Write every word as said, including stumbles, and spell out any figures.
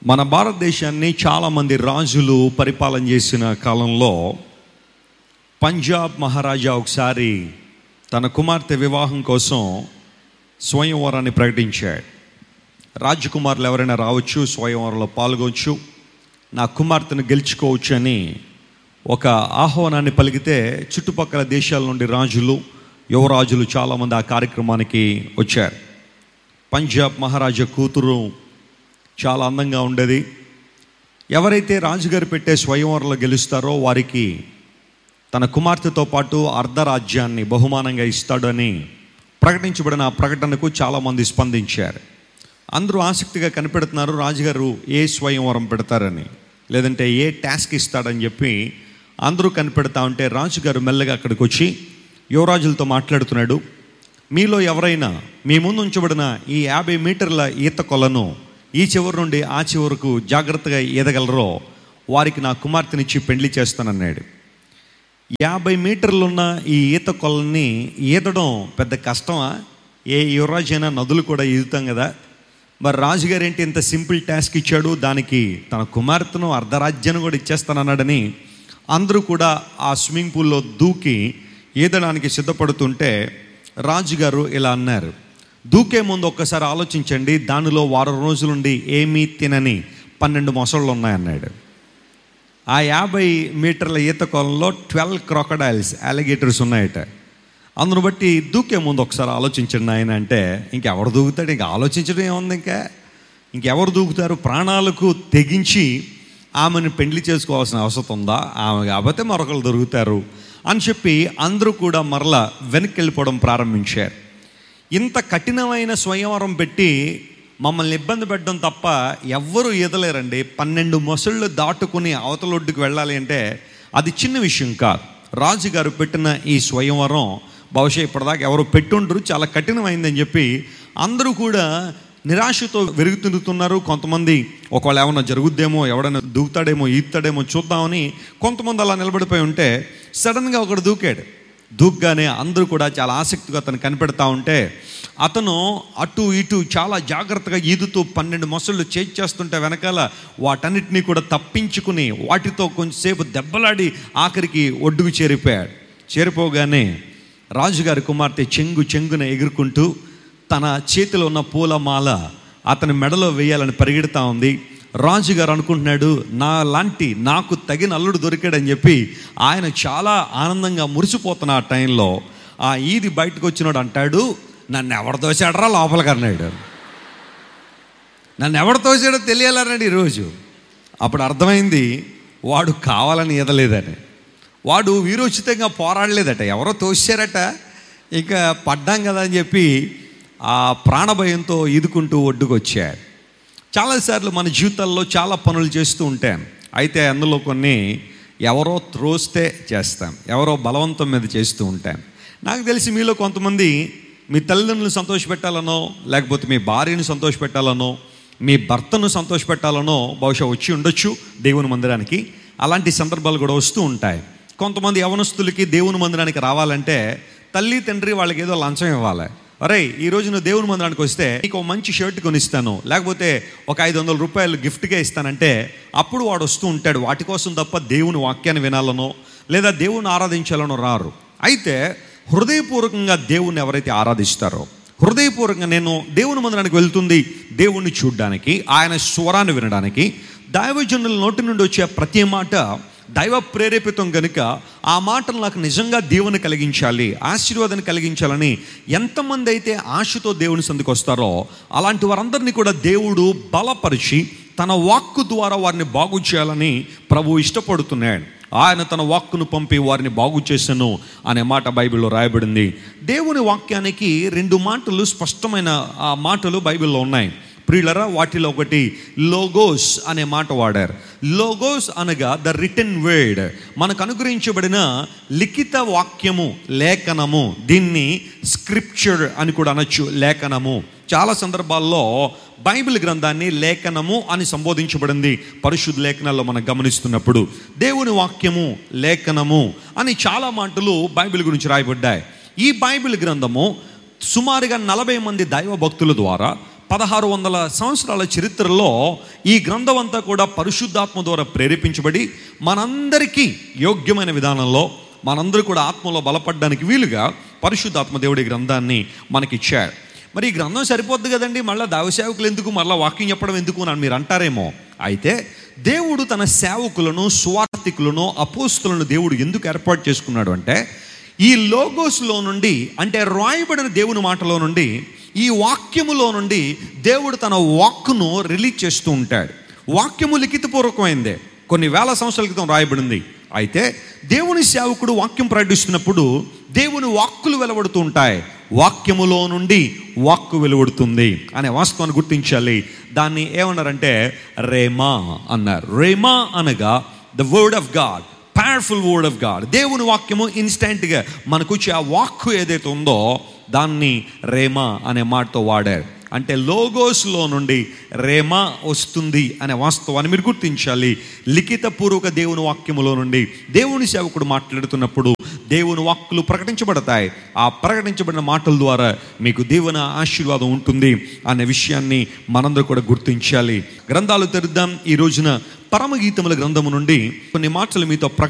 మన భారతదేశాన్ని చాలామంది రాజులు పరిపాలన చేసిన కాలంలో పంజాబ్ మహారాజా ఒకసారి తన కుమార్తె వివాహం కోసం స్వయంవరాన్ని ప్రకటించాడు. రాజకుమారులు ఎవరైనా రావచ్చు, స్వయంవరంలో పాల్గొవచ్చు, నా కుమార్తెను గెలుచుకోవచ్చు అని ఒక ఆహ్వానాన్ని పలికితే చుట్టుపక్కల దేశాల నుండి రాజులు, యువరాజులు చాలామంది ఆ కార్యక్రమానికి వచ్చారు. పంజాబ్ మహారాజా కూతురు చాలా అందంగా ఉండేది. ఎవరైతే రాజుగారు పెట్టే స్వయంవరంలో గెలుస్తారో వారికి తన కుమార్తెతో పాటు అర్ధరాజ్యాన్ని బహుమానంగా ఇస్తాడని ప్రకటించబడిన ఆ ప్రకటనకు చాలామంది స్పందించారు. అందరూ ఆసక్తిగా కనిపెడుతున్నారు రాజుగారు ఏ స్వయంవరం పెడతారని, లేదంటే ఏ టాస్క్ ఇస్తాడని చెప్పి అందరూ కనిపెడతా ఉంటే రాజుగారు మెల్లగా అక్కడికి వచ్చి యువరాజులతో మాట్లాడుతున్నాడు. మీలో ఎవరైనా మీ ముందు ఉంచబడిన ఈ యాభై మీటర్ల ఈత కొలను ఈ చివరి నుండి ఆ చివరకు జాగ్రత్తగా ఈదగలరో వారికి నా కుమార్తెనిచ్చి పెళ్లి చేస్తానన్నాడు. యాభై మీటర్లున్న ఈ ఈత కొలని ఈదడం పెద్ద కష్టమా? ఏ యువరాజైనా నదులు కూడా ఈదుతాం కదా. మరి రాజుగారు ఏంటి ఇంత సింపుల్ టాస్క్ ఇచ్చాడు, దానికి తన కుమార్తెను అర్ధరాజ్యాన్ని కూడా ఇచ్చేస్తానన్నాడని అందరూ కూడా ఆ స్విమ్మింగ్ పూల్లో దూకి ఈదడానికి సిద్ధపడుతుంటే రాజుగారు ఇలా అన్నారు, దూకే ముందు ఒక్కసారి ఆలోచించండి, దానిలో వారం రోజులుండి ఏమీ తినని పన్నెండు మొసళ్ళు ఉన్నాయన్నాడు. ఆ యాభై మీటర్ల ఈత కొలంలో ట్వెల్వ్ క్రొకడైల్స్, అలిగేటర్స్ ఉన్నాయట. అందును బట్టి దూకే ముందు ఒకసారి ఆలోచించండి ఆయన అంటే, ఇంకెవరు దూకుతాడు? ఇంకా ఆలోచించడం ఏముంది, ఇంకా ఇంకెవరు దూకుతారు? ప్రాణాలకు తెగించి ఆమెను పెండ్లి చేసుకోవాల్సిన అవసరం ఉందా? ఆమె కాకపోతే మరొకరు దొరుకుతారు అని చెప్పి అందరూ కూడా మరలా వెనక్కి వెళ్ళిపోవడం ప్రారంభించారు. ఇంత కఠినమైన స్వయంవరం పెట్టి మమ్మల్ని ఇబ్బంది పెట్టడం తప్ప ఎవ్వరూ ఈదలేరండి. పన్నెండు మొసళ్ళు దాటుకుని అవతలొడ్డుకు వెళ్ళాలి అంటే అది చిన్న విషయం కాదు. రాజుగారు పెట్టిన ఈ స్వయంవరం బహుశా ఇప్పటిదాకా ఎవరు పెట్టుండ్రు, చాలా కఠినమైందని చెప్పి అందరూ కూడా నిరాశతో వెరుగుతుంటున్నారు. కొంతమంది ఒకవేళ ఏమన్నా జరుగుద్దేమో, ఎవడైనా దూకుతాడేమో, ఈదుతాడేమో చూద్దామని కొంతమంది అలా నిలబడిపోయి ఉంటే సడన్గా ఒకడు దూకాడు. దూగ్గానే అందరూ కూడా చాలా ఆసక్తిగా అతను కనిపెడతా ఉంటే అతను అటు ఇటు చాలా జాగ్రత్తగా ఈదుతూ పన్నెండు మొసళ్ళు చేస్తుంటే వెనకాల వాటన్నిటినీ కూడా తప్పించుకుని వాటితో కొంచెంసేపు దెబ్బలాడి ఆఖరికి ఒడ్డుకు చేరిపోయాడు. చేరిపోగానే రాజుగారి కుమార్తె చెంగు చెంగున ఎగురుకుంటూ తన చేతిలో ఉన్న పూలమాల అతని మెడలో వేయాలని పరిగెడతా ఉంది. రాజుగారు అనుకుంటున్నాడు, నా లాంటి నాకు తగిన అల్లుడు దొరికాడని చెప్పి ఆయన చాలా ఆనందంగా మురిసిపోతున్న ఆ టైంలో ఆ ఈది బయటకు వచ్చినాడు అంటాడు, నన్ను ఎవరు తోసాడరా లోపలికి అన్నాడు. నన్ను ఎవరు తోసాడో తెలియాలన్నాడు ఈరోజు. అప్పుడు అర్థమైంది వాడు కావాలని ఈదలేదని, వాడు వీరోచితంగా పోరాడలేదట, ఎవరో తోసారట. ఇంకా పడ్డాం కదా అని చెప్పి ఆ ప్రాణభయంతో ఈదుకుంటూ ఒడ్డుకు వచ్చాడు. చాలాసార్లు మన జీవితాల్లో చాలా పనులు చేస్తూ ఉంటాం. అయితే అందులో కొన్ని ఎవరో త్రోస్తే చేస్తాం, ఎవరో బలవంతం మీద చేస్తూ ఉంటాం. నాకు తెలిసి మీలో కొంతమంది మీ తల్లిదండ్రులను సంతోషపెట్టాలనో, లేకపోతే మీ భార్యను సంతోషపెట్టాలనో, మీ భర్తను సంతోషపెట్టాలనో బహుశా వచ్చి ఉండొచ్చు దేవుని మందిరానికి. అలాంటి సందర్భాలు కూడా వస్తూ ఉంటాయి. కొంతమంది యవనస్తులకి దేవుని మందిరానికి రావాలంటే తల్లి తండ్రి వాళ్ళకి ఏదో లంచం ఇవ్వాలి. అరే ఈరోజు నువ్వు దేవుని మందిరానికి వస్తే నీకు మంచి షర్ట్ కొనిస్తాను, లేకపోతే ఒక ఐదు వందల రూపాయలు గిఫ్ట్గా ఇస్తానంటే అప్పుడు వాడు వస్తూ ఉంటాడు. వాటి కోసం తప్ప దేవుని వాక్యాన్ని వినాలనో లేదా దేవుని ఆరాధించాలనో రారు. అయితే హృదయపూర్వకంగా దేవుణ్ణి ఎవరైతే ఆరాధిస్తారో, హృదయపూర్వకంగా నేను దేవుని మందిరానికి వెళ్తుంది దేవుణ్ణి చూడడానికి, ఆయన స్వరాన్ని వినడానికి, దైవజనుల నోటి నుండి వచ్చే ప్రతి మాట దైవ ప్రేరేపితం కనుక ఆ మాటలు నాకు నిజంగా దేవుని కలిగించాలి, ఆశీర్వాదాన్ని కలిగించాలని ఎంతమంది అయితే ఆశతో దేవుని సందుకు వస్తారో అలాంటి వారందరినీ కూడా దేవుడు బలపరిచి తన వాక్కు ద్వారా వారిని బాగు చేయాలని ప్రభు ఇష్టపడుతున్నాడు. ఆయన తన వాక్కును పంపి వారిని బాగు చేసెను అనే మాట బైబిల్లో రాయబడింది. దేవుని వాక్యానికి రెండు మాటలు స్పష్టమైన ఆ మాటలు బైబిల్లో ఉన్నాయి. ప్రియులరా, వాటిలో ఒకటి లోగోస్ అనే మాట వాడారు. లోగోస్ అనగా ద రిటన్ వర్డ్, మనకు అనుగ్రహించబడిన లిఖిత వాక్యము, లేఖనము. దీన్ని స్క్రిప్చర్ అని కూడా అనొచ్చు, లేఖనము. చాలా సందర్భాల్లో బైబిల్ గ్రంథాన్ని లేఖనము అని సంబోధించబడింది. పరిశుద్ధ లేఖనాల్లో మనం గమనిస్తున్నప్పుడు దేవుని వాక్యము, లేఖనము అని చాలా మాటలు బైబిల్ గురించి రాయబడ్డాయి. ఈ బైబిల్ గ్రంథము సుమారుగా నలభై మంది దైవ భక్తుల ద్వారా పదహారు వందల సంవత్సరాల చరిత్రలో ఈ గ్రంథం అంతా కూడా పరిశుద్ధాత్మ ద్వారా ప్రేరేపించబడి మనందరికీ యోగ్యమైన విధానంలో మనందరూ కూడా ఆత్మలో బలపడడానికి వీలుగా పరిశుద్ధాత్మ దేవుడి గ్రంథాన్ని మనకిచ్చాడు. మరి ఈ గ్రంథం సరిపోద్ది కదండి, మళ్ళీ దైవసేవకులు ఎందుకు, మళ్ళీ వాక్యం చెప్పడం ఎందుకు అని మీరు అంటారేమో. అయితే దేవుడు తన సేవకులను, సువార్థికులను, అపోస్తులను దేవుడు ఎందుకు ఏర్పాటు చేసుకున్నాడు అంటే, ఈ లోగోస్లో నుండి, అంటే రాయబడిన దేవుని మాటలో నుండి, ఈ వాక్యములో నుండి దేవుడు తన వాక్కును రిలీజ్ చేస్తూ ఉంటాడు. వాక్యము లిఖితపూర్వకమైందే, కొన్ని వేల సంవత్సరాల క్రితం రాయబడింది. అయితే దేవుని సేవకుడు వాక్యం ప్రకటిస్తున్నప్పుడు దేవుని వాక్కులు వెలువడుతూ ఉంటాయి. వాక్యములో నుండి వాక్కు వెలువడుతుంది అనే వాస్తవాన్ని గుర్తించాలి. దాన్ని ఏమన్నారంటే రేమా అన్నారు. రేమా అనగా the word of God, powerful word of God. దేవుని వాక్యము ఇన్స్టెంట్గా మనకు వచ్చి ఆ వాక్కు ఏదైతే ఉందో దాన్ని రేమా అనే మాటతో వాడారు. అంటే లోగోస్లో నుండి రేమా వస్తుంది అనే వాస్తవాన్ని మీరు గుర్తించాలి. లిఖితపూర్వక దేవుని వాక్యములో నుండి దేవుని సేవకుడు మాట్లాడుతున్నప్పుడు దేవుని వాక్కులు ప్రకటించబడతాయి. ఆ ప్రకటించబడిన మాటల ద్వారా మీకు దీవెన, ఆశీర్వాదం ఉంటుంది అనే విషయాన్ని మనందరూ కూడా గుర్తించాలి. గ్రంథాలు తెరుద్దాం. ఈ రోజున పరమగీతముల గ్రంథము నుండి కొన్ని మాటలు మీతో